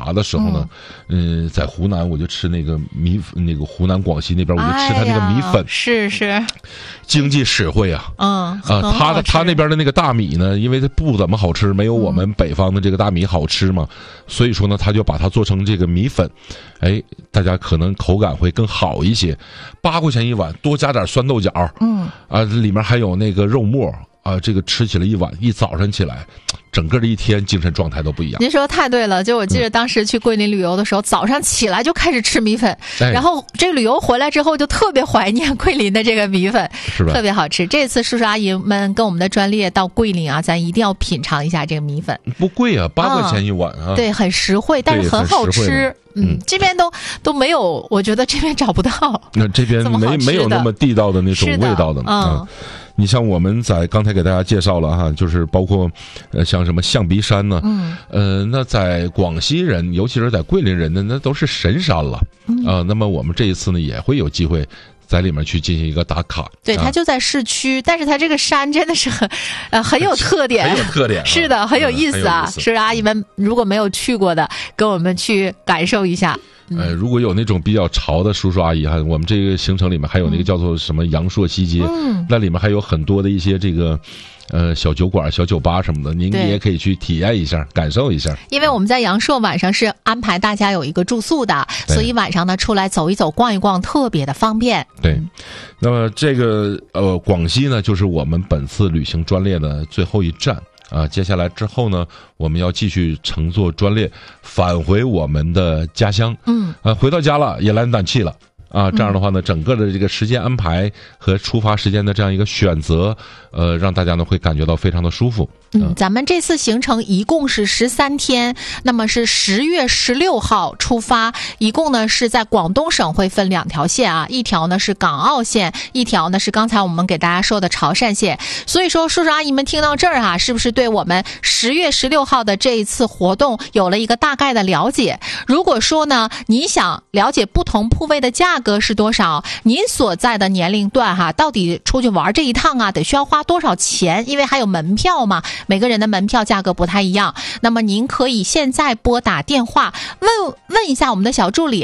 乏的时候呢，在湖南我就吃那个那个湖南广西那边我就吃他那个米粉， 是经济实惠啊，他那边的那个大米呢，因为它不怎么好吃，没有我们北方的这个大米好吃嘛，所以说呢，他就把它做成这个米粉，大家可能口感会更好一些，8块钱一碗，多加点酸豆角，里面还有那个肉末。这个吃起来一碗，一早上起来，整个的一天精神状态都不一样。 您说太对了，就我记得当时去桂林旅游的时候，早上起来就开始吃米粉，然后这个旅游回来之后就特别怀念桂林的这个米粉， 是吧？ 特别好吃。这次叔叔阿姨们跟我们的专列到桂林啊，咱一定要品尝一下这个米粉。 不贵啊，8块钱一碗啊。 对，很实惠，但是很好吃。这边都没有，我觉得这边找不到。 那这边没有那么地道的那种味道的。你像我们在刚才给大家介绍了哈，就是包括像什么象鼻山呢，那在广西人，尤其是在桂林人呢，那都是神山了那么我们这一次呢，也会有机会在里面去进行一个打卡。 对，它就在市区，但是它这个山真的是很有特点， 很有特点， 是的，很有意思啊！叔叔阿姨们如果没有去过的，跟我们去感受一下。 如果有那种比较潮的叔叔阿姨哈，我们这个行程里面还有那个叫做什么阳朔西街，那里面还有很多的一些这个小酒馆、小酒吧什么的，您也可以去体验一下，感受一下。 因为我们在阳朔晚上是安排大家有一个住宿的，所以晚上呢出来走一走、逛一逛，特别的方便。 对，那么这个广西呢，就是我们本次旅行专列的最后一站。接下来之后呢，我们要继续乘坐专列返回我们的家乡。回到家了也来暖气了这样的话呢，整个的这个时间安排和出发时间的这样一个选择，让大家呢会感觉到非常的舒服。 咱们这次行程一共是13天，那么是10月16号出发，一共呢是在广东省会分2条线啊，一条呢是港澳线，一条呢是刚才我们给大家说的潮汕线。所以说叔叔阿姨们听到这儿是不是对我们10月16号的这一次活动有了一个大概的了解？如果说呢，你想了解不同铺位的价格是多少，您所在的年龄段到底出去玩这一趟得需要花多少钱？因为还有门票嘛，每个人的门票价格不太一样。那么您可以现在拨打电话问一下我们的小助理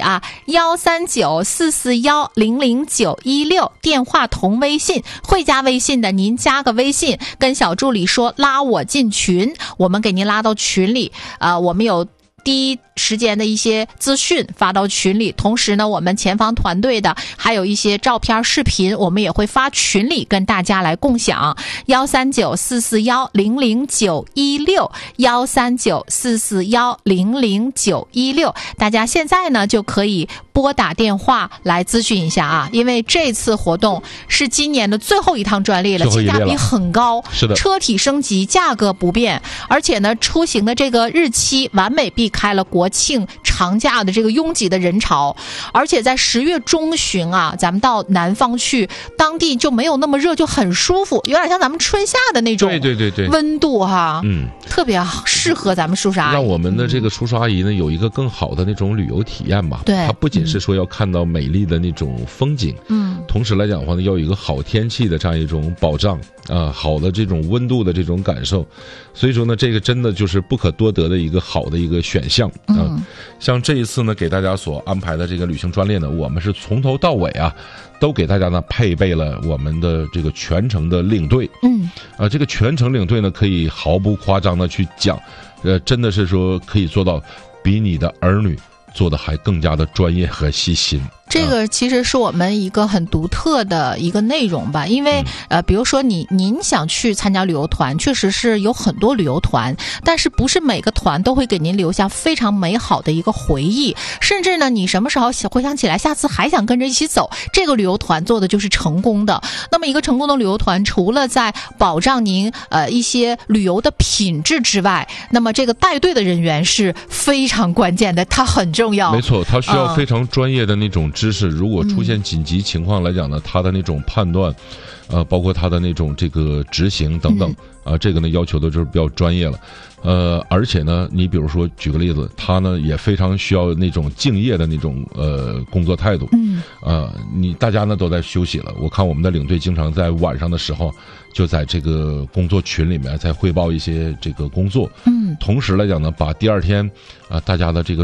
13944100916，电话同微信，会加微信的您加个微信，跟小助理说拉我进群，我们给您拉到群里。我们有第一时间的一些资讯发到群里，同时呢，我们前方团队的还有一些照片、视频，我们也会发群里跟大家来共享。13944100916，13944100916，大家现在呢就可以拨打电话来咨询一下因为这次活动是今年的最后一趟专列了，性价比很高， 是的， 车体升级，价格不变，而且呢，出行的这个日期完美避开了国庆长假的这个拥挤的人潮，而且在10月中旬咱们到南方去，当地就没有那么热，就很舒服，有点像咱们春夏的那种温度特别适合咱们叔叔阿姨， 让我们的这个叔叔阿姨呢有一个更好的那种旅游体验吧。 对， 它不仅是说要看到美丽的那种风景，同时来讲的话呢，要有一个好天气的这样一种保障好的这种温度的这种感受。所以说呢，这个真的就是不可多得的一个好的一个选项像这一次呢，给大家所安排的这个旅行专列呢，我们是从头到尾都给大家呢配备了我们的这个全程的领队。这个全程领队呢，可以毫不夸张的去讲，真的是说可以做到比你的儿女做的还更加的专业和细心。 这个其实是我们一个很独特的一个内容吧，因为比如说您想去参加旅游团，确实是有很多旅游团，但是不是每个团都会给您留下非常美好的一个回忆，甚至呢，你什么时候回想起来，下次还想跟着一起走，这个旅游团做的就是成功的。那么一个成功的旅游团，除了在保障您一些旅游的品质之外，那么这个带队的人员是非常关键的，它很重要。 没错，它需要非常专业的那种知识，如果出现紧急情况来讲呢，他的那种判断，包括他的那种这个执行等等，这个呢要求的就是比较专业了。而且呢，你比如说举个例子，他呢也非常需要那种敬业的那种工作态度。大家呢都在休息了，我看我们的领队经常在晚上的时候就在这个工作群里面在汇报一些这个工作。同时来讲呢，把第二天大家的这个